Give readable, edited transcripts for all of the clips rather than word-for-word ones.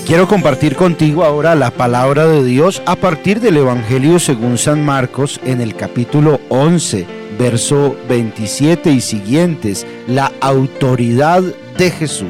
Quiero compartir contigo ahora la palabra de Dios a partir del Evangelio según San Marcos en el capítulo 11, verso 27 y siguientes, la autoridad de Jesús.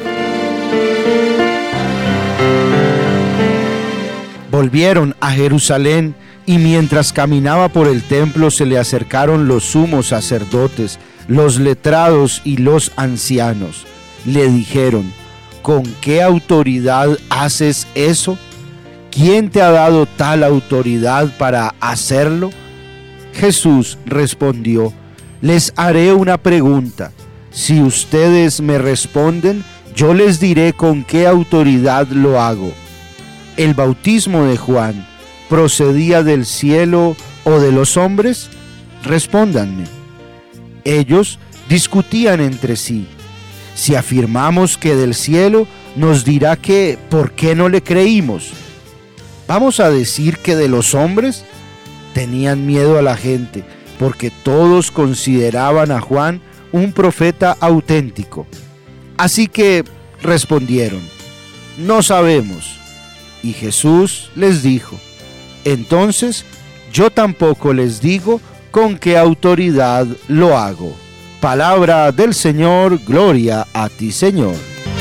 Volvieron a Jerusalén y mientras caminaba por el templo se le acercaron los sumos sacerdotes, los letrados y los ancianos. Le dijeron: ¿con qué autoridad haces eso? ¿Quién te ha dado tal autoridad para hacerlo? Jesús respondió: les haré una pregunta. Si ustedes me responden, yo les diré con qué autoridad lo hago. ¿El bautismo de Juan procedía del cielo o de los hombres? Respóndanme. Ellos discutían entre sí. Si afirmamos que del cielo, nos dirá que ¿por qué no le creímos? ¿Vamos a decir que de los hombres? Tenían miedo a la gente, porque todos consideraban a Juan un profeta auténtico. Así que respondieron: no sabemos. Y Jesús les dijo: entonces yo tampoco les digo con qué autoridad lo hago. Palabra del Señor, gloria a ti, Señor.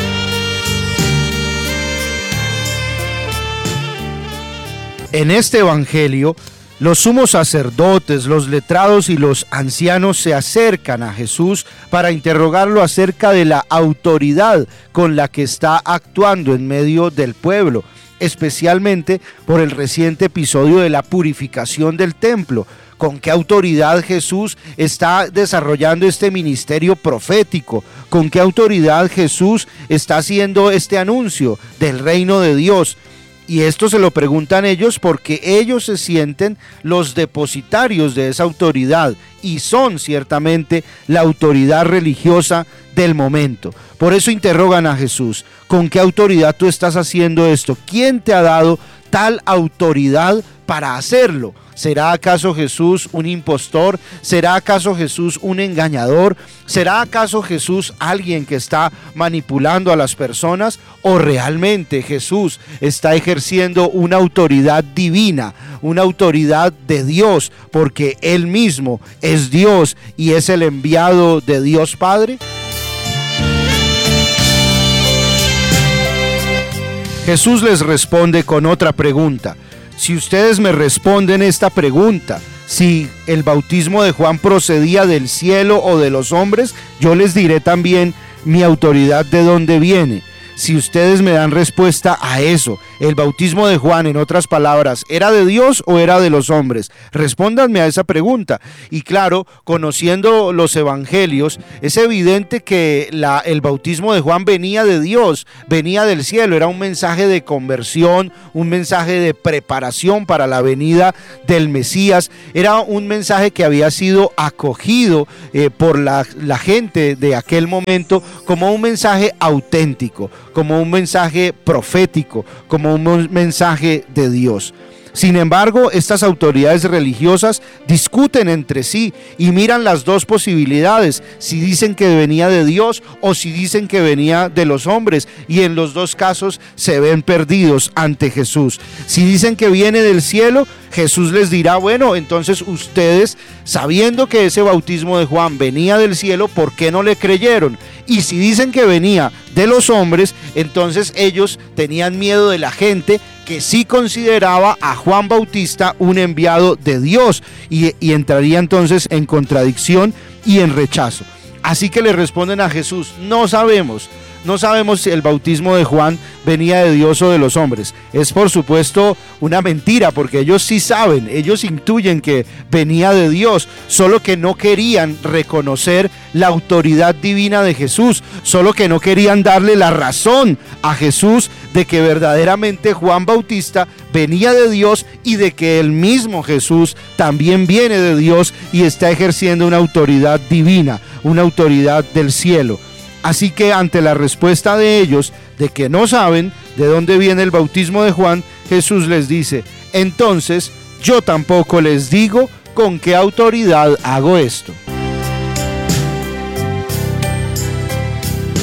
En este evangelio, los sumos sacerdotes, los letrados y los ancianos se acercan a Jesús para interrogarlo acerca de la autoridad con la que está actuando en medio del pueblo, especialmente por el reciente episodio de la purificación del templo. ¿Con qué autoridad Jesús está desarrollando este ministerio profético? ¿Con qué autoridad Jesús está haciendo este anuncio del reino de Dios? Y esto se lo preguntan ellos porque ellos se sienten los depositarios de esa autoridad y son ciertamente la autoridad religiosa del momento. Por eso interrogan a Jesús: ¿con qué autoridad tú estás haciendo esto? ¿Quién te ha dado tal autoridad para hacerlo? ¿Será acaso Jesús un impostor? ¿Será acaso Jesús un engañador? ¿Será acaso Jesús alguien que está manipulando a las personas? ¿O realmente Jesús está ejerciendo una autoridad divina, una autoridad de Dios, porque Él mismo es Dios y es el enviado de Dios Padre? Jesús les responde con otra pregunta. Si ustedes me responden esta pregunta, si el bautismo de Juan procedía del cielo o de los hombres, yo les diré también mi autoridad de dónde viene. Si ustedes me dan respuesta a eso, el bautismo de Juan, en otras palabras, ¿era de Dios o era de los hombres? Respóndanme a esa pregunta. Y claro, conociendo los evangelios, es evidente que el bautismo de Juan venía de Dios, venía del cielo, era un mensaje de conversión, un mensaje de preparación para la venida del Mesías, era un mensaje que había sido acogido por la gente de aquel momento como un mensaje auténtico, como un mensaje profético, como un mensaje de Dios. Sin embargo, estas autoridades religiosas discuten entre sí y miran las dos posibilidades, si dicen que venía de Dios o si dicen que venía de los hombres, y en los dos casos se ven perdidos ante Jesús. Si dicen que viene del cielo, Jesús les dirá: bueno, entonces ustedes, sabiendo que ese bautismo de Juan venía del cielo, ¿por qué no le creyeron? Y si dicen que venía de los hombres, entonces ellos tenían miedo de la gente que sí consideraba a Juan Bautista un enviado de Dios y entraría entonces en contradicción y en rechazo. Así que le responden a Jesús: no sabemos si el bautismo de Juan venía de Dios o de los hombres. Es por supuesto una mentira, porque ellos sí saben, ellos intuyen que venía de Dios, solo que no querían reconocer la autoridad divina de Jesús, solo que no querían darle la razón a Jesús de que verdaderamente Juan Bautista venía de Dios y de que el mismo Jesús también viene de Dios y está ejerciendo una autoridad divina, una autoridad del cielo. Así que ante la respuesta de ellos de que no saben de dónde viene el bautismo de Juan, Jesús les dice: entonces yo tampoco les digo con qué autoridad hago esto.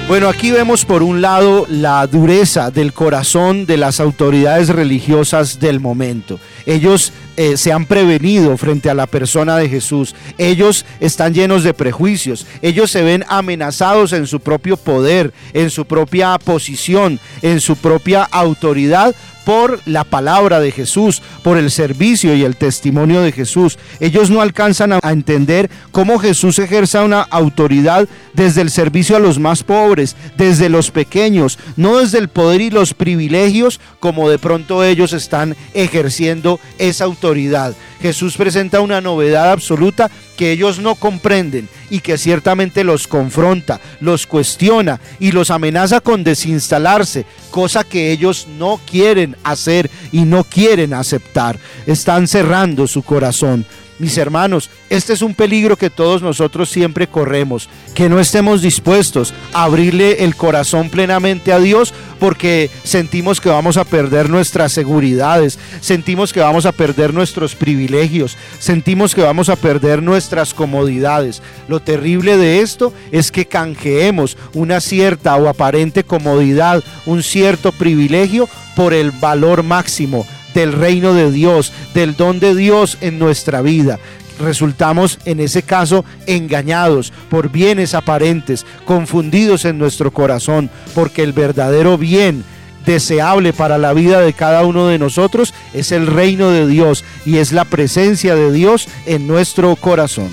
Bueno, aquí vemos por un lado la dureza del corazón de las autoridades religiosas del momento. Ellos se han prevenido frente a la persona de Jesús. Ellos están llenos de prejuicios. Ellos se ven amenazados en su propio poder, en su propia posición, en su propia autoridad, por la palabra de Jesús, por el servicio y el testimonio de Jesús. Ellos no alcanzan a entender cómo Jesús ejerza una autoridad desde el servicio a los más pobres, desde los pequeños, no desde el poder y los privilegios como de pronto ellos están ejerciendo esa autoridad. Jesús presenta una novedad absoluta que ellos no comprenden y que ciertamente los confronta, los cuestiona y los amenaza con desinstalarse, cosa que ellos no quieren hacer y no quieren aceptar. Están cerrando su corazón. Mis hermanos, este es un peligro que todos nosotros siempre corremos, que no estemos dispuestos a abrirle el corazón plenamente a Dios porque sentimos que vamos a perder nuestras seguridades, sentimos que vamos a perder nuestros privilegios, sentimos que vamos a perder nuestras comodidades. Lo terrible de esto es que canjeemos una cierta o aparente comodidad, un cierto privilegio por el valor máximo del reino de Dios, del don de Dios en nuestra vida. Resultamos en ese caso engañados por bienes aparentes, confundidos en nuestro corazón, porque el verdadero bien deseable para la vida de cada uno de nosotros es el reino de Dios y es la presencia de Dios en nuestro corazón.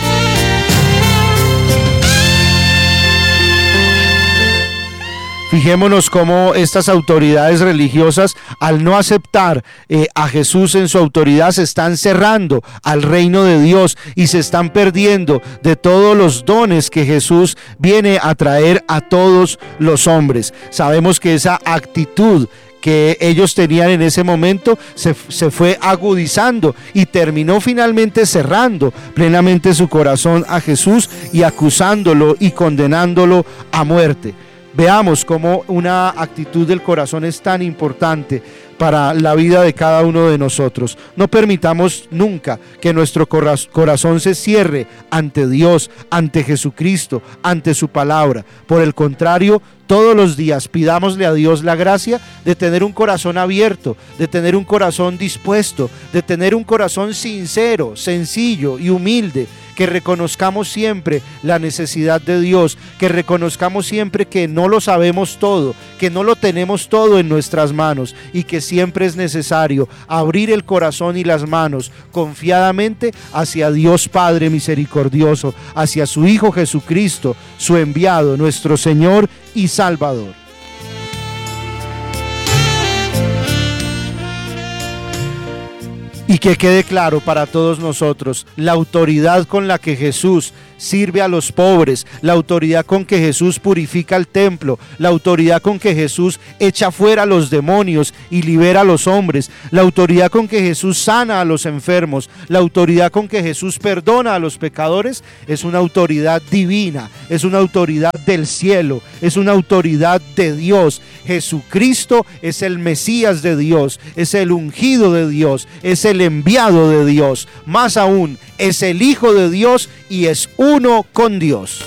Fijémonos cómo estas autoridades religiosas, al no aceptar a Jesús en su autoridad, se están cerrando al reino de Dios y se están perdiendo de todos los dones que Jesús viene a traer a todos los hombres. Sabemos que esa actitud que ellos tenían en ese momento se fue agudizando y terminó finalmente cerrando plenamente su corazón a Jesús y acusándolo y condenándolo a muerte. Veamos cómo una actitud del corazón es tan importante para la vida de cada uno de nosotros. No permitamos nunca que nuestro corazón se cierre ante Dios, ante Jesucristo, ante su palabra. Por el contrario, todos los días pidámosle a Dios la gracia de tener un corazón abierto, de tener un corazón dispuesto, de tener un corazón sincero, sencillo y humilde, que reconozcamos siempre la necesidad de Dios, que reconozcamos siempre que no lo sabemos todo, que no lo tenemos todo en nuestras manos y que siempre es necesario abrir el corazón y las manos confiadamente hacia Dios Padre misericordioso, hacia su Hijo Jesucristo, su enviado, nuestro Señor y Salvador. Y que quede claro para todos nosotros la autoridad con la que Jesús sirve a los pobres, la autoridad con que Jesús purifica el templo, la autoridad con que Jesús echa fuera a los demonios y libera a los hombres, la autoridad con que Jesús sana a los enfermos, la autoridad con que Jesús perdona a los pecadores, es una autoridad divina, es una autoridad del cielo, es una autoridad de Dios. Jesucristo es el Mesías de Dios, es el ungido de Dios, es el enviado de Dios, más aún, es el Hijo de Dios y es uno con Dios.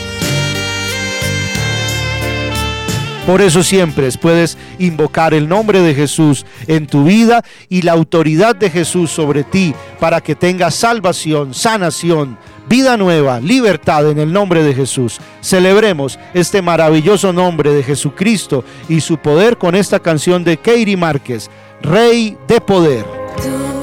Por eso siempre puedes invocar el nombre de Jesús en tu vida y la autoridad de Jesús sobre ti para que tengas salvación, sanación, vida nueva, libertad en el nombre de Jesús. Celebremos este maravilloso nombre de Jesucristo y su poder con esta canción de Katie Márquez, Rey de Poder.